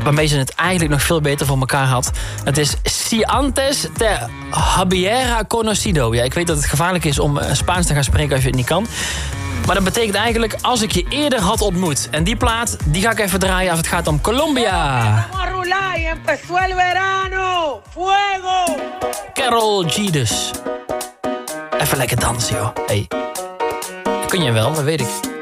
waarmee ze het eigenlijk nog veel beter voor elkaar had. Het is Si antes te hubiera conocido. Ja, ik weet dat het gevaarlijk is om Spaans te gaan spreken als je het niet kan. Maar dat betekent eigenlijk als ik je eerder had ontmoet. En die plaat, die ga ik even draaien als het gaat om Colombia. Karol G dus. Even lekker dansen, joh. Hey. Dat kun je wel, dat weet ik.